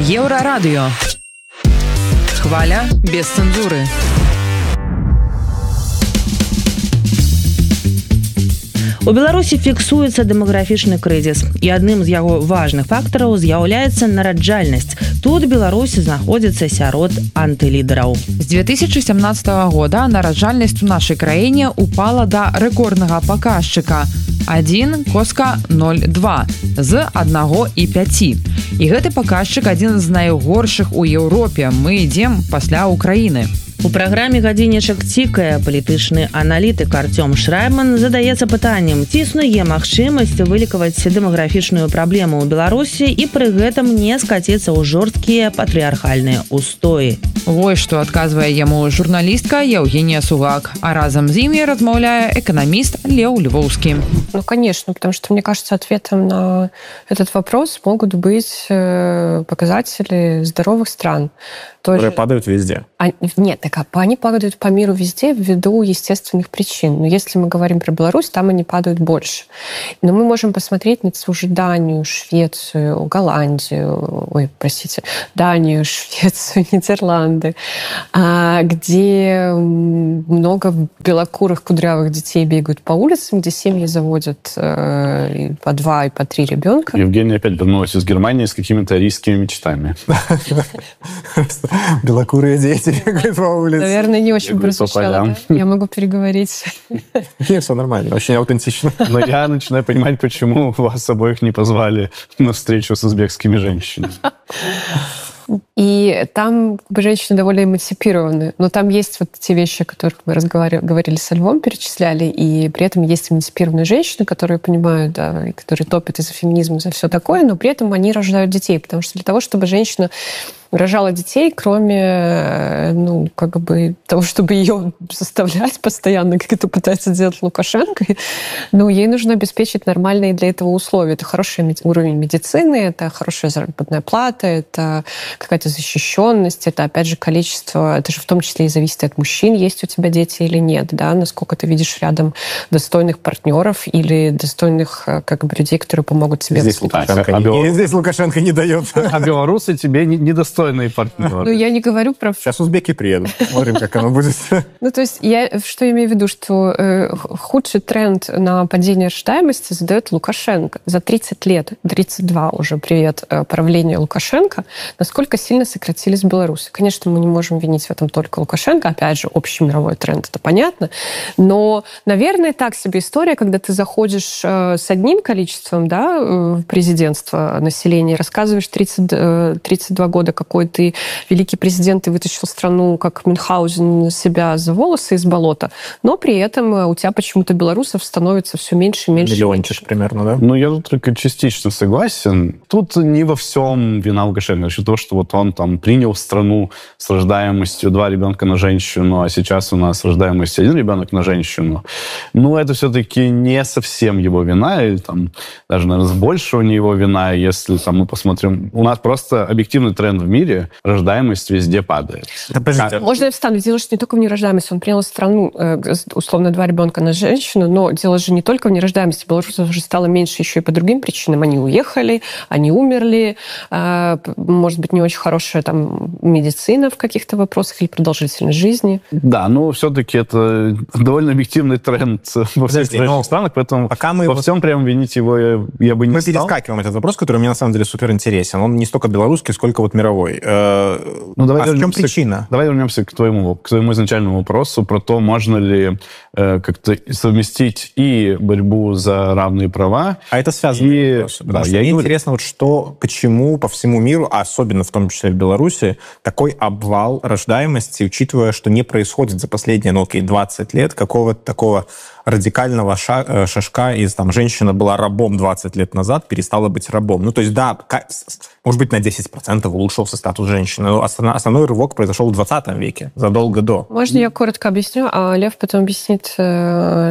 Еўрарадыё. Хваля без цэнзуры. У Беларусі фіксуецца дэмаграфічны крызіс, і адным з яго важных фактараў з'яўляецца нараджальнасць. Тут Беларусь знаходзіцца сярод антылідараў. З 2017 года нараджальнасць у нашай краіне упала да рэкорднага паказчыка 1,02 з 1,5. І гэты паказчык адзін з найгоршых у Еўропе. Мы ідзем пасля Украіны. У праграме «Гадзінічак цікае» палітычны аналітык Артём Шрайбман задаецца пытаннем, ці існуе магчымасць вылікаваць дэмаграфічную праблему ў Беларусі і пры гэтым не скаціцца ў жорсткія патрыархальныя устоі. Вось што адказвае яму журналістка Евгения Сугак, а разам з імі размаўляе эканаміст Леў Львоўскі. Ну, конечно, потому что, мне кажется, ответом на этот вопрос могут быть показатели здоровых стран. Которые падают везде. Нет, они падают по миру везде ввиду естественных причин. Но если мы говорим про Беларусь, там они падают больше. Но мы можем посмотреть на ту же Данию, Швецию, Голландию, Данию, Швецию, Нидерланды, где много белокурых кудрявых детей бегают по улицам, где семьи заводят по 2 и по 3 ребенка. Евгения опять вернулась из Германии с какими-то арийскими мечтами. Белокурые дети бегают по улице. Наверное, не очень прозвучало, да? Я могу переговорить. Нет, все нормально, очень аутентично. Но я начинаю понимать, почему вас обоих не позвали на встречу с узбекскими женщинами. И там женщины довольно эмансипированы. Но там есть вот те вещи, о которых мы говорили со Львом, перечисляли, и при этом есть эмансипированные женщины, которые понимают, да, и которые топят и за феминизм, и за все такое, но при этом они рождают детей, потому что для того, чтобы женщина рожала детей, кроме, того, чтобы ее заставлять постоянно, как это пытается делать Лукашенко, ей нужно обеспечить нормальные для этого условия. Это хороший уровень медицины, это хорошая заработная плата, это какая-то защищенность, это, опять же, количество, это же в том числе и зависит от мужчин, есть у тебя дети или нет, да, насколько ты видишь рядом достойных партнеров или достойных людей, которые помогут тебе. Здесь Лукашенко не дает. А белорусы тебе недостойные партнеры. Я не говорю про... Сейчас узбеки приедут, смотрим, как оно будет. То есть я что имею в виду, что худший тренд на падение рождаемости задает Лукашенко. За 30 лет, 32 уже, привет, правления Лукашенко, насколько сильно сократились белорусы. Конечно, мы не можем винить в этом только Лукашенко. Опять же, общий мировой тренд, это понятно. Но, наверное, так себе история, когда ты заходишь с одним количеством, да, в президентство населения, рассказываешь 32 года, какой ты великий президент и вытащил страну, как Мюнхгаузен, себя за волосы из болота, но при этом у тебя почему-то белорусов становится все меньше и меньше. Миллиончик примерно, да? Я тут только частично согласен. Тут не во всем вина Лукашенко. То, что вот он там принял страну с рождаемостью 2 ребенка на женщину, а сейчас у нас рождаемость 1 ребенок на женщину. Это все-таки не совсем его вина, и там даже, наверное, больше не его вина, если мы посмотрим. У нас просто объективный тренд в мире, рождаемость везде падает. Можно я встану? Дело же не только в нерождаемости. Он принял страну, условно, 2 ребенка на женщину, но дело же не только в нерождаемости. Белорусов уже стало меньше еще и по другим причинам. Они уехали, они умерли, может быть, не очень хорошая медицина в каких-то вопросах или продолжительность жизни. Да, но все-таки это довольно объективный тренд во всех странах, поэтому во всем прям винить его я бы не стал. Мы перескакиваем этот вопрос, который мне на самом деле супер интересен. Он не столько белорусский, сколько мировой. В чем причина? Давай вернемся к твоему изначальному вопросу про то, можно ли как-то совместить и борьбу за равные права. А это связанные вопросы. Мне интересно, почему по всему миру, а особенно в том числе в Беларуси, такой обвал рождаемости, учитывая, что не происходит за последние 20 лет какого-то такого радикального шажка из женщина была рабом 20 лет назад, перестала быть рабом. То есть, да, может быть, на 10% улучшился статус женщины, но основной рывок произошел в 20 веке, задолго до. Можно я коротко объясню, а Лев потом объяснит да.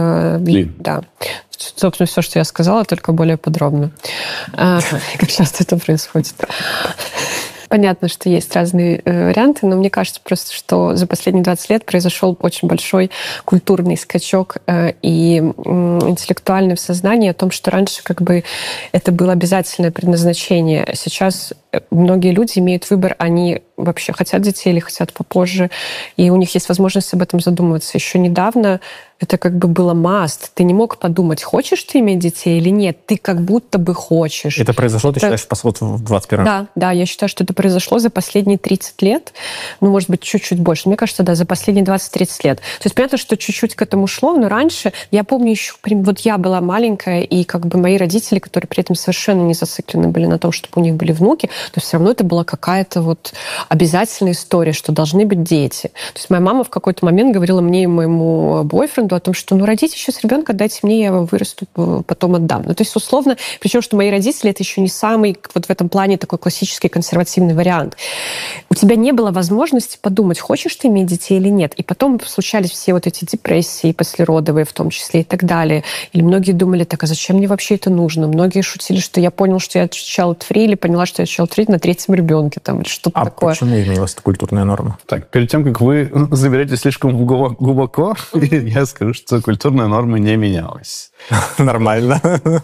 Собственно, все, что я сказала, только более подробно. Как часто это происходит. Понятно, что есть разные варианты, но мне кажется просто, что за последние 20 лет произошел очень большой культурный скачок и интеллектуальный в сознании о том, что раньше как бы это было обязательное предназначение. Сейчас многие люди имеют выбор, они вообще хотят детей или хотят попозже, и у них есть возможность об этом задумываться. Еще недавно это как бы было must. Ты не мог подумать, хочешь ты иметь детей или нет. Ты как будто бы хочешь. Это произошло, ты считаешь, в 21 веке? Да, я считаю, что это произошло за последние 30 лет. Ну, может быть, чуть-чуть больше. Мне кажется, да, за последние 20-30 лет. То есть понятно, что чуть-чуть к этому шло, но раньше, я помню еще, вот я была маленькая, и как бы мои родители, которые при этом совершенно не зациклены были на том, чтобы у них были внуки, то все равно это была какая-то вот обязательная история, что должны быть дети. То есть моя мама в какой-то момент говорила мне и моему бойфренду о том, что ну родите сейчас ребенка, дайте мне, я его вырасту, потом отдам. Ну то есть условно, причем что мои родители это еще не самый вот в этом плане такой классический консервативный вариант. У тебя не было возможности подумать, хочешь ты иметь детей или нет. И потом случались все вот эти депрессии послеродовые в том числе и так далее. Или многие думали, так, а зачем мне вообще это нужно? Многие шутили, что я понял, что я child-free, или поняла, что я child-free на 3-м ребенке там, или что-то такое. А почему изменилась эта культурная норма? Так, перед тем, как вы заберетесь слишком глубоко, я скажу, что культурная норма не менялась. Нормально.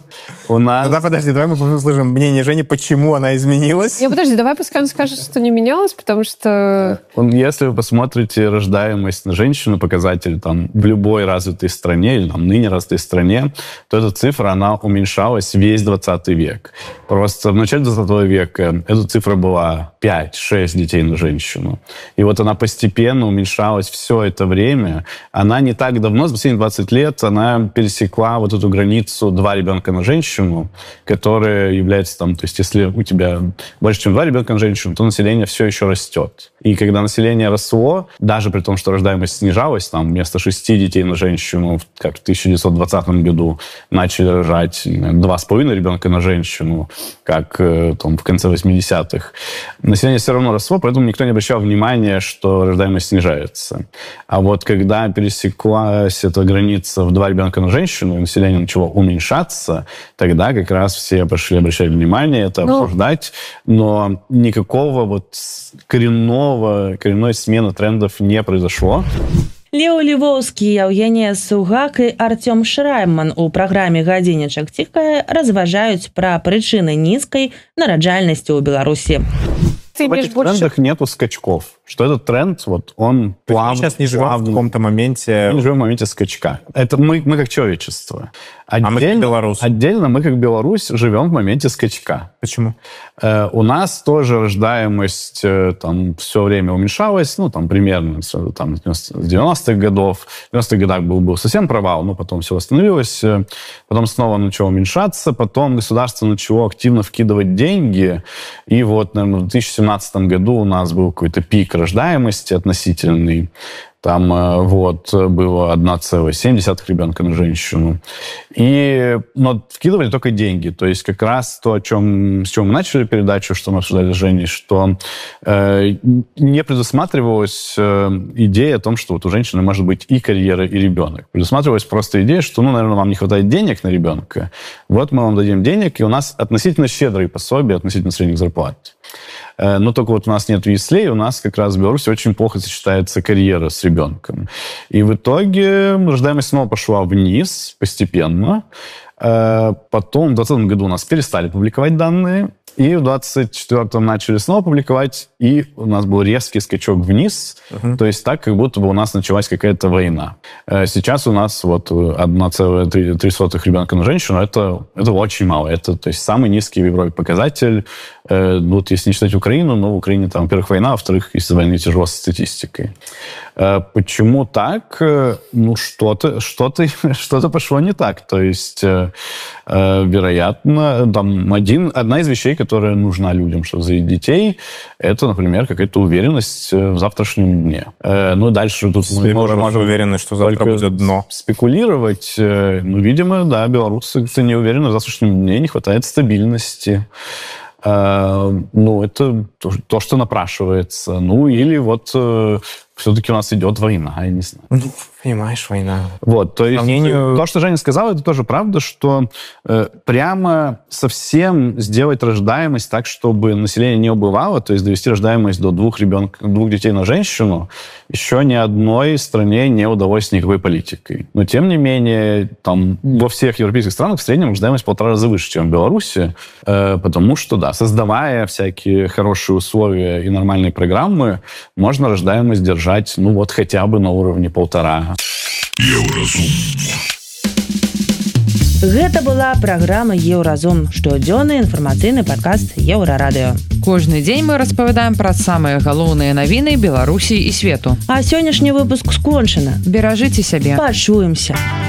У нас... Да, подожди, давай мы услышим мнение Жени, почему она изменилась. Подожди, давай пускай он скажет, что не менялось, потому что... Если вы посмотрите рождаемость на женщину, показатель там в любой развитой стране или там ныне развитой стране, то эта цифра, она уменьшалась весь 20 век. Просто в начале 20 века эта цифра была 5-6 детей на женщину. И вот она постепенно уменьшалась все это время. Она не так давно, за последние 20 лет, она пересекла вот эту границу 2 ребенка на женщину, которая является там, то есть если у тебя больше, чем 2 ребенка на женщину, то население все еще растет. И когда население росло, даже при том, что рождаемость снижалась, там вместо 6 детей на женщину, как в 1920 году, начали рожать 2,5 ребенка на женщину, как там, в конце 80-х. Население все равно росло, поэтому никто не обращал внимания, что рождаемость снижается. А вот когда пересеклась эта граница в 2 ребенка на женщину, и население начало уменьшаться, тогда как раз все пошли обращать внимание, это обсуждать, но никакого вот коренной смены трендов не произошло. Лео Львовскі, Евгения Сугак і Артём Шрайман у праграме «Гадзінічак ціхае» разважаюць пра прычыны нізкай нараджальнасці ў Беларусі. В этих трендах нету скачков. Что этот тренд, вот он плавно... Мы сейчас не живем в каком-то моменте... Мы не живем в моменте скачка. Это мы как человечество. Мы как Беларусь. Отдельно мы как Беларусь живем в моменте скачка. Почему? У нас тоже рождаемость там все время уменьшалась, ну, там, примерно там, с 90-х годов. В 90-х годах был совсем провал, но потом все восстановилось. Потом снова начало уменьшаться. Потом государство начало активно вкидывать деньги. И вот, наверное, в 2017 году у нас был какой-то пик рождаемости относительный. Там вот было 1,7 ребенка на женщину. Но вкидывали только деньги. То есть как раз то, с чего мы начали передачу, что мы обсуждали с Женей, что не предусматривалась идея о том, что вот у женщины может быть и карьера, и ребенок. Предусматривалась просто идея, что, наверное, вам не хватает денег на ребенка. Вот мы вам дадим денег, и у нас относительно щедрые пособия, относительно средних зарплат. Но только вот у нас нет яслей, у нас как раз в Беларуси очень плохо сочетается карьера с ребенком. И в итоге рождаемость снова пошла вниз постепенно. Потом в 2020 году у нас перестали публиковать данные, и в 24-м начали снова публиковать, и у нас был резкий скачок вниз, то есть так, как будто бы у нас началась какая-то война. Сейчас у нас вот 1,3 ребенка на женщину, это очень мало. Это, то есть, самый низкий в Европе показатель. Вот если не считать Украину, но в Украине там, во-первых, война, а во-вторых, из-за войны тяжело с статистикой. Почему так? Ну, что-то пошло не так. То есть, вероятно, там одна из вещей, которая нужна людям, чтобы заводить детей, это, например, какая-то уверенность в завтрашнем дне. Ну, дальше тут мы можем уверены, что завтра будет дно. Спекулировать. Ну, видимо, да, белорусы не уверены в завтрашнем дне, не хватает стабильности. Ну, это то, что напрашивается. Ну, или вот все-таки у нас идет война, я не знаю. Ну, понимаешь, война. Вот, то есть то, что Женя сказала, это тоже правда, что прямо совсем сделать рождаемость так, чтобы население не убывало, то есть довести рождаемость до 2 детей на женщину, еще ни одной стране не удалось никакой политикой. Но, тем не менее, там во всех европейских странах в среднем рождаемость 1,5 раза выше, чем в Беларуси, потому что, да, создавая всякие хорошие условия и нормальные программы, можно рождаемость держать, ну вот, хотя бы на уровне 1,5. Гэта была праграма Еўразум, штодзённы інфармацыйны падкаст Еўрарадыё. Кожны дзень мы распавядаем пра самыя галоўныя навіны Беларусі і свету. А сённяшні выпуск скончана. Беражыце сябе. Пачуемся.